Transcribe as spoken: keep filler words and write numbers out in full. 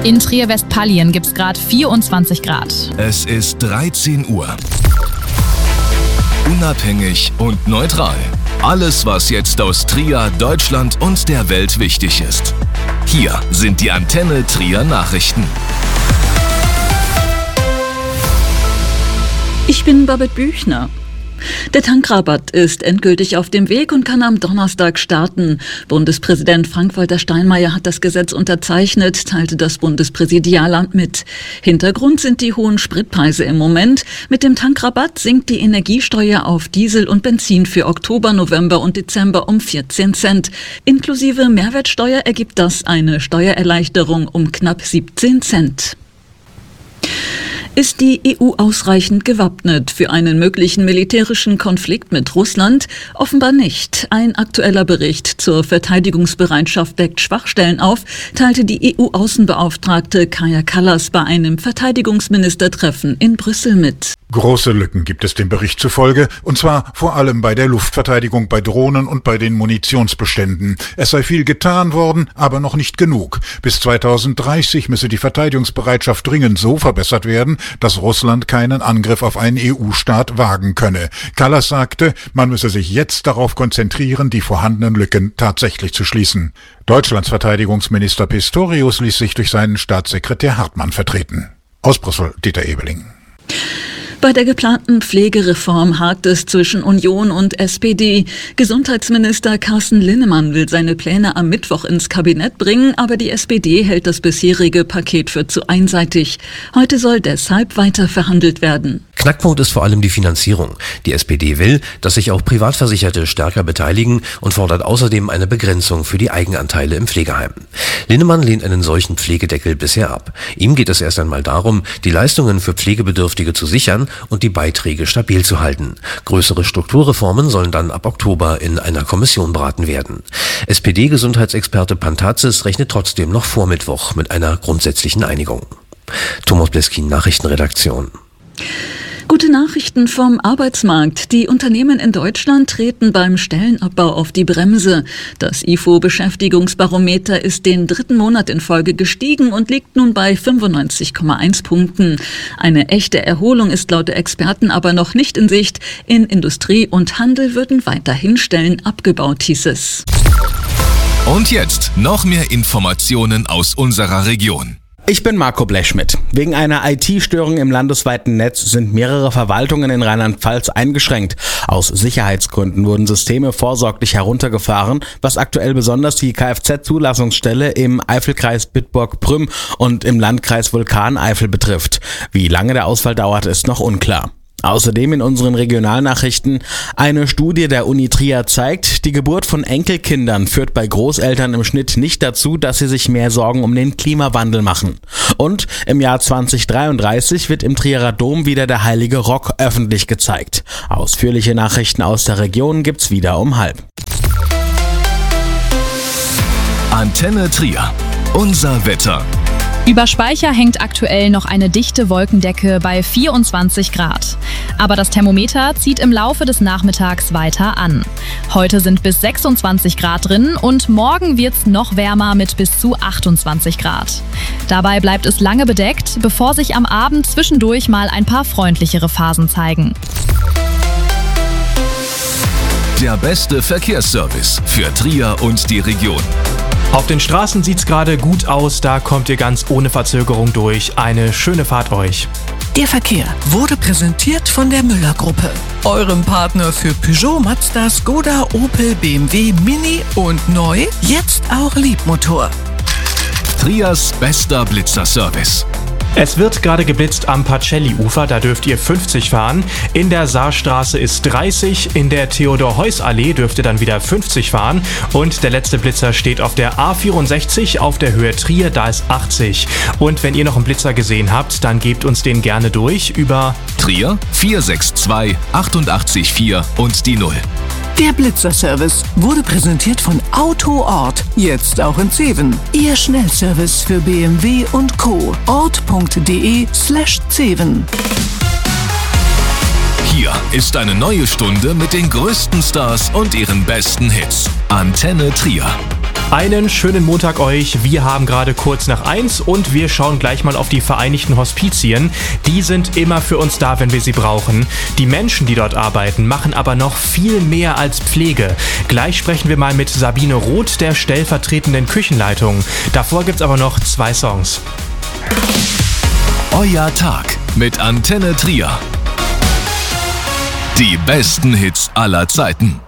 In Trier-Westpalien gibt es gerade vierundzwanzig Grad. Es ist dreizehn Uhr. Unabhängig und neutral. Alles, was jetzt aus Trier, Deutschland und der Welt wichtig ist. Hier sind die Antenne Trier Nachrichten. Ich bin Babette Büchner. Der Tankrabatt ist endgültig auf dem Weg und kann am Donnerstag starten. Bundespräsident Frank-Walter Steinmeier hat das Gesetz unterzeichnet, teilte das Bundespräsidialamt mit. Hintergrund sind die hohen Spritpreise im Moment. Mit dem Tankrabatt sinkt die Energiesteuer auf Diesel und Benzin für Oktober, November und Dezember um vierzehn Cent. Inklusive Mehrwertsteuer ergibt das eine Steuererleichterung um knapp siebzehn Cent. Ist die E U ausreichend gewappnet für einen möglichen militärischen Konflikt mit Russland? Offenbar nicht. Ein aktueller Bericht zur Verteidigungsbereitschaft deckt Schwachstellen auf, teilte die E U-Außenbeauftragte Kaja Kallas bei einem Verteidigungsministertreffen in Brüssel mit. Große Lücken gibt es dem Bericht zufolge, und zwar vor allem bei der Luftverteidigung, bei Drohnen und bei den Munitionsbeständen. Es sei viel getan worden, aber noch nicht genug. Bis zweitausenddreißig müsse die Verteidigungsbereitschaft dringend so verbessert werden, dass Russland keinen Angriff auf einen E U-Staat wagen könne. Kallas sagte, man müsse sich jetzt darauf konzentrieren, die vorhandenen Lücken tatsächlich zu schließen. Deutschlands Verteidigungsminister Pistorius ließ sich durch seinen Staatssekretär Hartmann vertreten. Aus Brüssel, Dieter Ebeling. Bei der geplanten Pflegereform hakt es zwischen Union und S P D. Gesundheitsminister Carsten Linnemann will seine Pläne am Mittwoch ins Kabinett bringen, aber die S P D hält das bisherige Paket für zu einseitig. Heute soll deshalb weiter verhandelt werden. Knackpunkt ist vor allem die Finanzierung. Die S P D will, dass sich auch Privatversicherte stärker beteiligen und fordert außerdem eine Begrenzung für die Eigenanteile im Pflegeheim. Linnemann lehnt einen solchen Pflegedeckel bisher ab. Ihm geht es erst einmal darum, die Leistungen für Pflegebedürftige zu sichern und die Beiträge stabil zu halten. Größere Strukturreformen sollen dann ab Oktober in einer Kommission beraten werden. S P D-Gesundheitsexperte Pantazis rechnet trotzdem noch vor Mittwoch mit einer grundsätzlichen Einigung. Thomas Bleskin, Nachrichtenredaktion. Gute Nachrichten vom Arbeitsmarkt. Die Unternehmen in Deutschland treten beim Stellenabbau auf die Bremse. Das I F O-Beschäftigungsbarometer ist den dritten Monat in Folge gestiegen und liegt nun bei fünfundneunzig Komma eins Punkten. Eine echte Erholung ist laut der Experten aber noch nicht in Sicht. In Industrie und Handel würden weiterhin Stellen abgebaut, hieß es. Und jetzt noch mehr Informationen aus unserer Region. Ich bin Marco Blechschmidt. Wegen einer I T-Störung im landesweiten Netz sind mehrere Verwaltungen in Rheinland-Pfalz eingeschränkt. Aus Sicherheitsgründen wurden Systeme vorsorglich heruntergefahren, was aktuell besonders die Kfz-Zulassungsstelle im Eifelkreis Bitburg-Prüm und im Landkreis Vulkaneifel betrifft. Wie lange der Ausfall dauert, ist noch unklar. Außerdem in unseren Regionalnachrichten: Eine Studie der Uni Trier zeigt, die Geburt von Enkelkindern führt bei Großeltern im Schnitt nicht dazu, dass sie sich mehr Sorgen um den Klimawandel machen. Und im Jahr zweitausenddreiunddreißig wird im Trierer Dom wieder der Heilige Rock öffentlich gezeigt. Ausführliche Nachrichten aus der Region gibt's wieder um halb. Antenne Trier. Unser Wetter. Über Speicher hängt aktuell noch eine dichte Wolkendecke bei vierundzwanzig Grad. Aber das Thermometer zieht im Laufe des Nachmittags weiter an. Heute sind bis sechsundzwanzig Grad drin und morgen wird's noch wärmer mit bis zu achtundzwanzig Grad. Dabei bleibt es lange bedeckt, bevor sich am Abend zwischendurch mal ein paar freundlichere Phasen zeigen. Der beste Verkehrsservice für Trier und die Region. Auf den Straßen sieht's gerade gut aus, da kommt ihr ganz ohne Verzögerung durch. Eine schöne Fahrt euch. Der Verkehr wurde präsentiert von der Müller-Gruppe, eurem Partner für Peugeot, Mazda, Skoda, Opel, B M W, Mini und neu, jetzt auch Liebmotor. Triers bester Blitzerservice. Es wird gerade geblitzt am Pacelli-Ufer, da dürft ihr fünfzig fahren. In der Saarstraße ist dreißig, in der Theodor-Heuss-Allee dürft ihr dann wieder fünfzig fahren. Und der letzte Blitzer steht auf der A vierundsechzig auf der Höhe Trier, da ist achtzig. Und wenn ihr noch einen Blitzer gesehen habt, dann gebt uns den gerne durch über Trier vier sechs zwei acht acht vier und die null. Der Blitzerservice wurde präsentiert von Autoort, jetzt auch in Zeven. Ihr Schnellservice für B M W und Co. ort.de slash Zeven. Hier ist eine neue Stunde mit den größten Stars und ihren besten Hits. Antenne Trier. Einen schönen Montag euch. Wir haben gerade kurz nach eins und wir schauen gleich mal auf die Vereinigten Hospizien. Die sind immer für uns da, wenn wir sie brauchen. Die Menschen, die dort arbeiten, machen aber noch viel mehr als Pflege. Gleich sprechen wir mal mit Sabine Roth, der stellvertretenden Küchenleitung. Davor gibt's aber noch zwei Songs. Euer Tag mit Antenne Trier. Die besten Hits aller Zeiten.